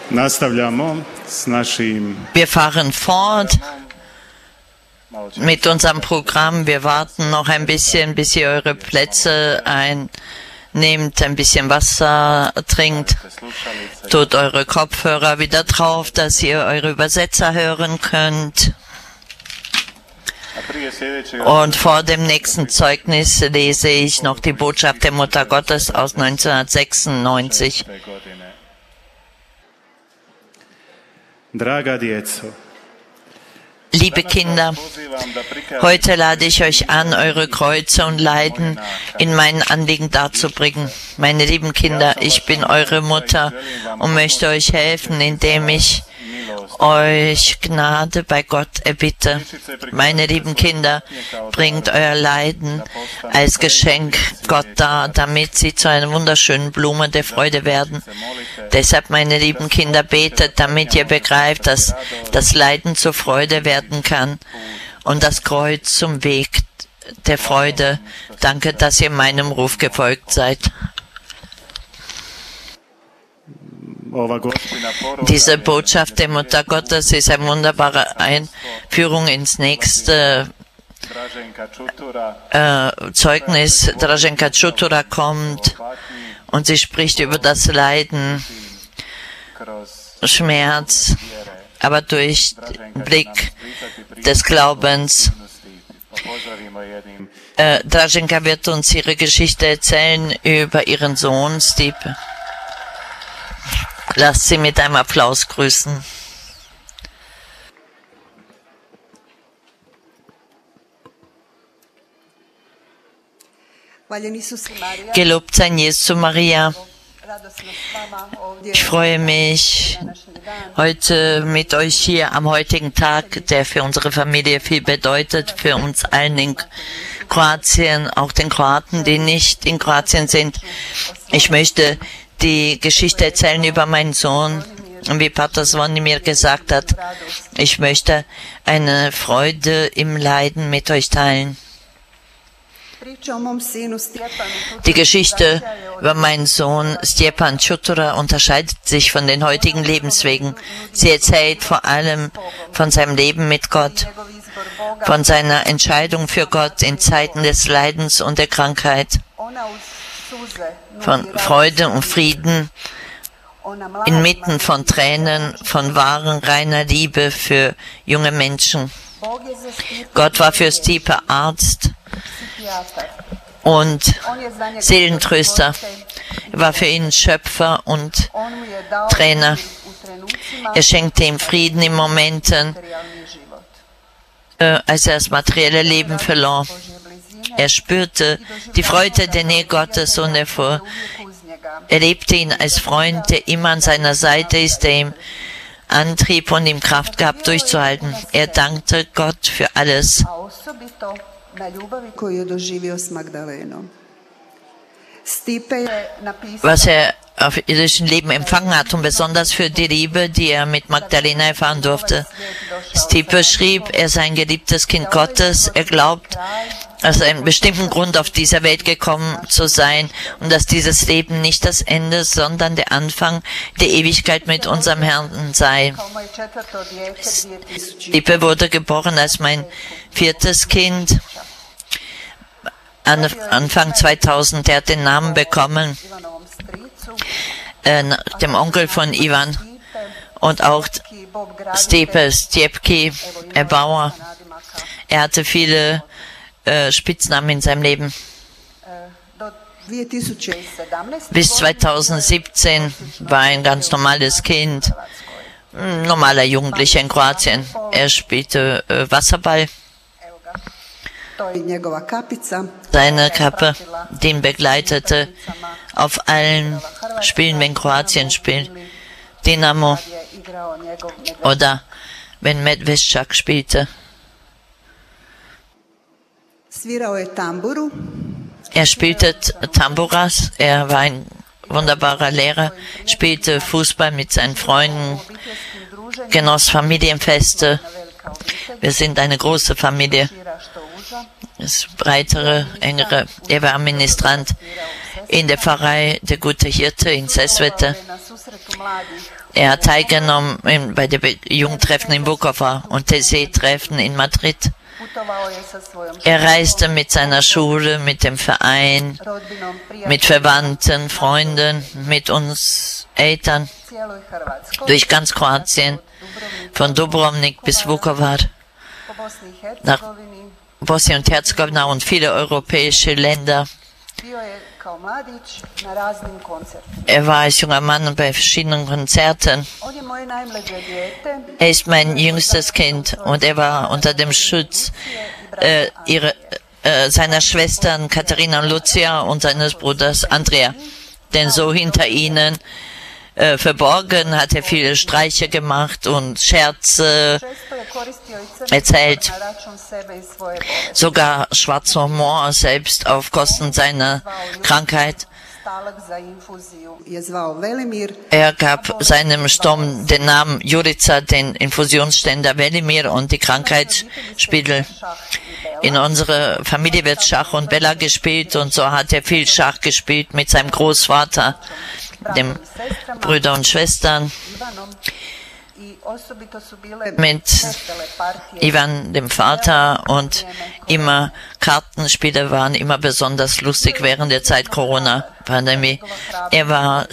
Wir fahren fort mit unserem Programm. Wir warten noch ein bisschen, bis ihr eure Plätze einnehmt, ein bisschen Wasser trinkt, tut eure Kopfhörer wieder drauf, dass ihr eure Übersetzer hören könnt. Und vor dem nächsten Zeugnis lese ich noch die Botschaft der Mutter Gottes aus 1996. Liebe Kinder, heute lade ich euch an, eure Kreuze und Leiden in meinen Anliegen darzubringen. Meine lieben Kinder, ich bin eure Mutter und möchte euch helfen, indem ich euch Gnade bei Gott erbitte. Meine lieben Kinder, bringt euer Leiden als Geschenk Gott dar, damit sie zu einer wunderschönen Blume der Freude werden. Deshalb, meine lieben Kinder, betet, damit ihr begreift, dass das Leiden zur Freude werden kann und das Kreuz zum Weg der Freude. Danke, dass ihr meinem Ruf gefolgt seid. Diese Botschaft der Mutter Gottes ist eine wunderbare Einführung ins nächste Zeugnis. Draženka Čutura kommt und sie spricht über das Leiden, Schmerz, aber durch Blick des Glaubens. Draženka wird uns ihre Geschichte erzählen über ihren Sohn Stipe. Lasst sie mit einem Applaus grüßen. Gelobt sei Jesu Maria. Ich freue mich heute mit euch hier am heutigen Tag, der für unsere Familie viel bedeutet, für uns allen in Kroatien, auch den Kroaten, die nicht in Kroatien sind. Ich möchte die Geschichte erzählen über meinen Sohn, wie Pater Zvonimir gesagt hat. Ich möchte eine Freude im Leiden mit euch teilen. Die Geschichte über meinen Sohn Stjepan Čutura unterscheidet sich von den heutigen Lebenswegen. Sie erzählt vor allem von seinem Leben mit Gott, von seiner Entscheidung für Gott in Zeiten des Leidens und der Krankheit, von Freude und Frieden, inmitten von Tränen, von wahren, reiner Liebe für junge Menschen. Gott war für Stipe Arzt und Seelentröster. Er war für ihn Schöpfer und Trainer. Er schenkte ihm Frieden in Momenten, als er das materielle Leben verlor. Er spürte die Freude der Nähe Gottes und er erlebte ihn als Freund, der immer an seiner Seite ist, der ihm Antrieb und ihm Kraft gab, durchzuhalten. Er dankte Gott für alles. Was er auf irdischen Leben empfangen hat und besonders für die Liebe, die er mit Magdalena erfahren durfte. Stipe schrieb, er sei ein geliebtes Kind Gottes. Er glaubt, aus einem bestimmten Grund auf dieser Welt gekommen zu sein und dass dieses Leben nicht das Ende, sondern der Anfang der Ewigkeit mit unserem Herrn sei. Stipe wurde geboren als mein 4. Kind. Anfang 2000, er hat den Namen bekommen, dem Onkel von Ivan, und auch Stipe, Stjepki, Bauer. Er hatte viele Spitznamen in seinem Leben. Bis 2017 war er ein ganz normales Kind, ein normaler Jugendlicher in Kroatien. Er spielte Wasserball. Seine Kappe, die ihn begleitete auf allen Spielen, wenn Kroatien spielt. Dinamo oder wenn Medveščak spielte. Er spielte Tamburas, er war ein wunderbarer Lehrer, spielte Fußball mit seinen Freunden, genoss Familienfeste. Wir sind eine große Familie. Das breitere, engere. Er war Ministrant. in der Pfarrei Der Gute Hirte in Sesvete. Er hat teilgenommen bei der Jugendtreffen in Vukovar und TC-Treffen in Madrid. Er reiste mit seiner Schule, mit dem Verein, mit Verwandten, Freunden, mit uns Eltern durch ganz Kroatien, von Dubrovnik bis Vukovar, nach Bosnien und Herzegowina und viele europäische Länder. Er war als junger Mann bei verschiedenen Konzerten. Er ist mein jüngstes Kind und er war unter dem Schutz seiner Schwestern Katharina und Lucia und seines Bruders Andrea. Denn so hinter ihnen verborgen hat er viele Streiche gemacht und Scherze erzählt, sogar schwarzer Humor selbst auf Kosten seiner Krankheit. Er gab seinem Sturm den Namen Jurica, den Infusionsständer Velimir und die Krankheitsspiegel. In unserer Familie wird Schach und Bella gespielt und so hat er viel Schach gespielt mit seinem Großvater, den Brüdern und Schwestern, mit Ivan, dem Vater, und immer Kartenspiele waren immer besonders lustig während der Zeit Corona-Pandemie. Er war